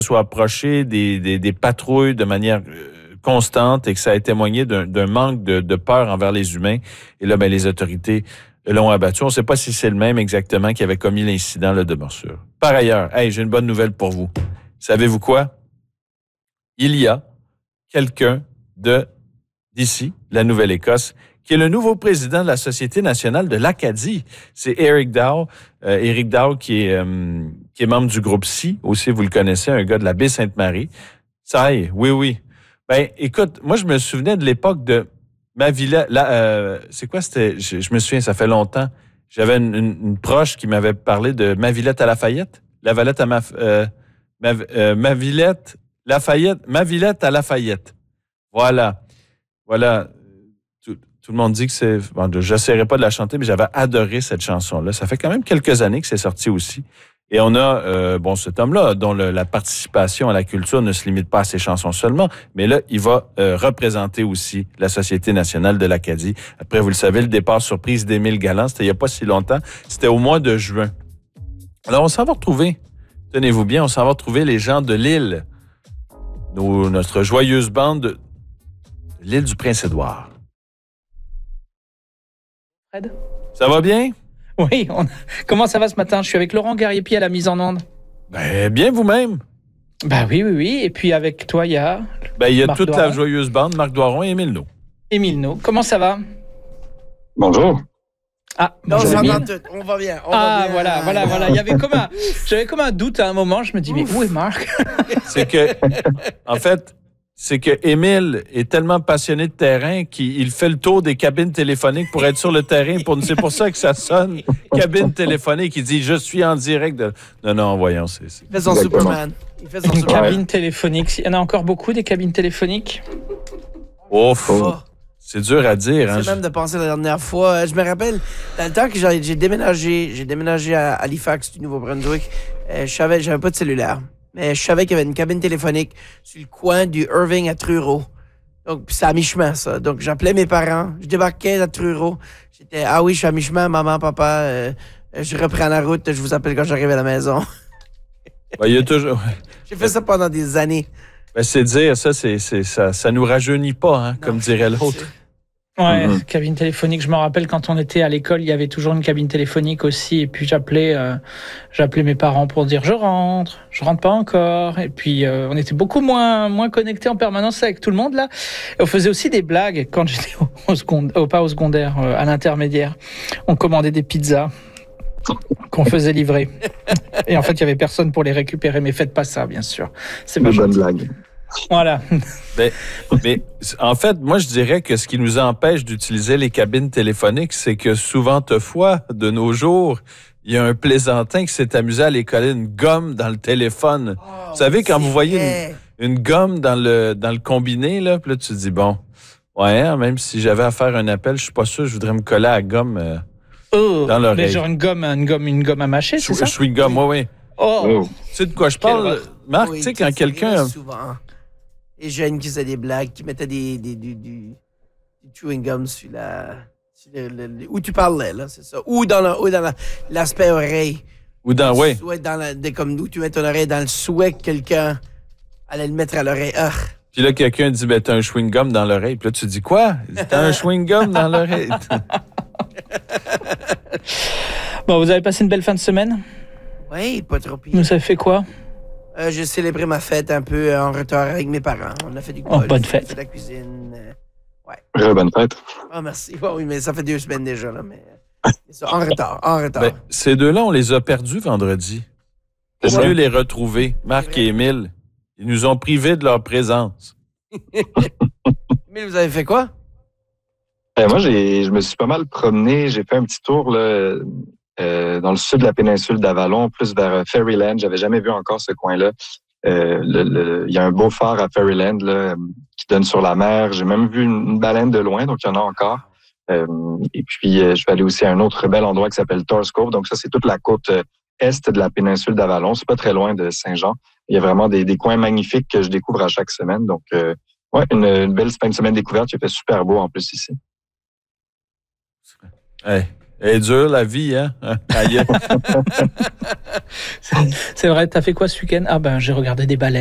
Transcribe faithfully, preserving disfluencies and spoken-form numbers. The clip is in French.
soit approché des, des, des patrouilles de manière euh, constante et que ça a témoigné d'un, d'un manque de, de peur envers les humains. Et là, ben, les autorités l'ont abattu. On ne sait pas si c'est le même exactement qui avait commis l'incident là, de morsure. Par ailleurs, hey, j'ai une bonne nouvelle pour vous. Savez-vous quoi? Il y a quelqu'un de d'ici, la Nouvelle-Écosse, qui est le nouveau président de la Société nationale de l'Acadie. C'est Eric Dow. Euh, Eric Dow, qui est, euh, qui est membre du groupe S I, aussi, vous le connaissez, un gars de la Baie-Sainte-Marie. Ça y est, oui, oui. Ben, écoute, moi, je me souvenais de l'époque de ma villa. Là, euh, c'est quoi, c'était? Je, je me souviens, ça fait longtemps. J'avais une, une, une proche qui m'avait parlé de ma Villette à Lafayette. La Valette à ma... Euh, ma, euh, ma Villette, Lafayette, ma Villette à Lafayette. Voilà. Voilà. Tout, tout le monde dit que c'est... Bon, je n'essaierai pas de la chanter, mais j'avais adoré cette chanson-là. Ça fait quand même quelques années que c'est sorti aussi. Et on a, euh, bon, cet homme-là, dont le, la participation à la culture ne se limite pas à ses chansons seulement, mais là, il va euh, représenter aussi la Société nationale de l'Acadie. Après, vous le savez, le départ surprise d'Émile Galland, c'était il n'y a pas si longtemps. C'était au mois de juin. Alors, on s'en va retrouver. Tenez-vous bien, on s'en va retrouver les gens de l'île. Nos, notre joyeuse bande de l'île du Prince-Édouard. Fred? Ça va bien? Oui, on... comment ça va ce matin? Je suis avec Laurent Gariepi à la mise en onde. Ben, bien vous-même. Ben oui, oui, oui. Et puis avec toi, il y a... Ben, il y a Marc toute Doiron. la joyeuse bande, Marc Doiron et Émile No. Émile No. Comment ça va? Bonjour. Ah, Non, bonjour, ça Émile. va tout. On va bien. On Ah, va bien. voilà, voilà, voilà. Il y avait comme un... J'avais comme un doute à un moment. Je me dis, mais où est Marc? C'est que, en fait, c'est que Émile est tellement passionné de terrain qu'il fait le tour des cabines téléphoniques pour être sur le terrain. Pour, c'est pour ça que ça sonne cabine téléphonique. Il dit, je suis en direct de... Non, non, voyons, c'est... c'est... Il fait son Exactement. Superman. Il fait son Une Superman. cabine téléphonique. Il y en a encore beaucoup, des cabines téléphoniques? Ouf, Oh. c'est dur à dire. Hein? C'est même de penser la dernière fois. Euh, Je me rappelle, dans le temps que j'ai, j'ai déménagé, j'ai déménagé à Halifax du Nouveau-Brunswick, euh, je savais, j'avais pas de cellulaire. Mais je savais qu'il y avait une cabine téléphonique sur le coin du Irving à Truro. Donc, c'est à mi-chemin, ça. Donc, j'appelais mes parents. Je débarquais à Truro. J'étais, ah oui, je suis à mi-chemin, maman, papa. Euh, je reprends la route. Je vous appelle quand j'arrive à la maison. Ben, il y a toujours... J'ai fait ça pendant des années. Ben, c'est dire, ça, c'est, c'est, ça, ça nous rajeunit pas, hein, comme dirait l'autre. Ouais, Mhm. cabine téléphonique. Je me rappelle quand on était à l'école, il y avait toujours une cabine téléphonique aussi. Et puis j'appelais, euh, j'appelais mes parents pour dire je rentre, je rentre pas encore. Et puis euh, on était beaucoup moins moins connectés en permanence avec tout le monde là. Et on faisait aussi des blagues quand j'étais au, au secondaire, au, pas au secondaire, euh, à l'intermédiaire. On commandait des pizzas qu'on faisait livrer. Et en fait, il y avait personne pour les récupérer. Mais faites pas ça, bien sûr. C'est pas Une bonne gentil. blague. Voilà. Ben, mais en fait, moi, je dirais que ce qui nous empêche d'utiliser les cabines téléphoniques, c'est que souvent, fois, de nos jours, il y a un plaisantin qui s'est amusé à aller coller une gomme dans le téléphone. Oh, vous savez, quand c'est vous voyez vrai. une, une gomme dans le, dans le combiné, là, puis là, tu te dis, bon, ouais, hein, même si j'avais à faire un appel, je suis pas sûr, je voudrais me coller à la gomme euh, Oh, dans l'oreille. mais genre une gomme, une gomme, une gomme à mâcher, c'est ça? Je suis gomme, oui, oui. Oh. Oh. Tu sais de quoi je parle, Marc? Oui, tu sais, ça, quand c'est quelqu'un... arrivé souvent. Les jeunes qui faisaient des blagues, qui mettaient des, des, du, du, du chewing gum sur la. Sur le, le- le- où tu parlais, là, c'est ça. Ou dans, le, ou dans la- l'aspect oreille. Ou dans... Oui. Souhait dans la, de, comme où tu mets ton oreille dans le souhait que quelqu'un allait le mettre à l'oreille. Ah. Puis là, quelqu'un dit, ben, t'as un chewing-gum dans l'oreille. Puis là, tu dis, quoi? T'as un chewing-gum dans l'oreille? Bon, vous avez passé une belle fin de semaine? Oui, pas trop pire. Vous avez fait quoi? Euh, j'ai célébré ma fête un peu en retard avec mes parents. On a fait du Oh, golf, bonne on a fête. fait de la cuisine. euh, Très bonne fête. Ah, merci. Ouais, oui, mais ça fait deux semaines déjà, là. Mais, c'est ça, en retard, en retard. Ben, ces deux-là, on les a perdus vendredi. C'est Pour ça. mieux les retrouver, Marc et Émile, ils nous ont privés de leur présence. Mais vous avez fait quoi? Euh, moi, j'ai, je me suis pas mal promené. J'ai fait un petit tour là, euh, dans le sud de la péninsule d'Avalon, plus vers Ferryland. J'avais jamais vu encore ce coin-là. Euh, le- le- Il y a un beau phare à Ferryland là, qui donne sur la mer. J'ai même vu une, une baleine de loin, donc il y en a encore. Euh, et puis, euh, je vais aller aussi à un autre bel endroit qui s'appelle Torres Cove. Donc ça, c'est toute la côte euh, est de la péninsule d'Avalon. C'est pas très loin de Saint-Jean. Il y a vraiment des, des coins magnifiques que je découvre à chaque semaine. Donc, euh, ouais, une, une belle fin de semaine découverte. Il fait super beau en plus ici. Hey, Elle est dure, la vie, hein? Aïe. C'est vrai, t'as fait quoi ce week-end? Ah ben, j'ai regardé des ballets.